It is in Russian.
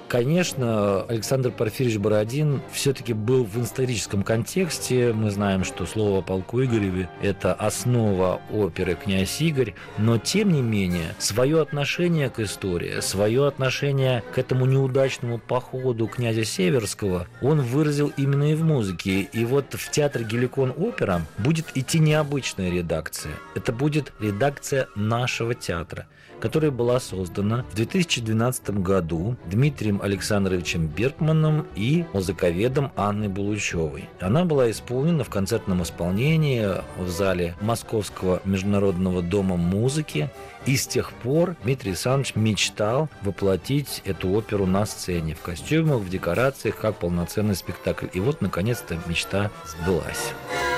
Конечно, Александр Порфирьевич Бородин все-таки был в историческом контексте. Мы знаем, что слово о полку Игореве – это основа оперы «Князь Игорь», но, тем не менее, свое отношение к истории, свое отношение к этому неудачному походу князя Северского он выразил именно и в музыке. И вот в театре «Геликон Опера» будет идти необычная редакция. Это будет редакция нашего театра, которая была создана в 2012 году Дмитрием Александровичем Бергманом и музыковедом Анной Булычевой. Она была исполнена в концертном исполнении в зале Московского международного дома музыки. И с тех пор Дмитрий Александрович мечтал воплотить эту оперу на сцене, в костюмах, в декорациях, как полноценный спектакль. И вот, наконец-то, мечта сбылась.